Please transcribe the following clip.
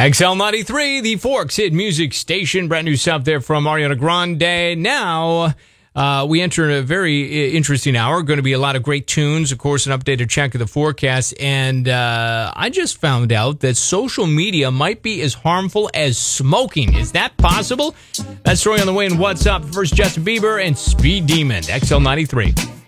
XL93, the Forks Hit Music Station. Brand new stuff there from Ariana Grande. Now, we enter a very interesting hour. Going to be a lot of great tunes. Of course, an updated check of the forecast. And I just found out that social media might be as harmful as smoking. Is that possible? That story on the way in What's Up. First, Justin Bieber and Speed Demon. XL93.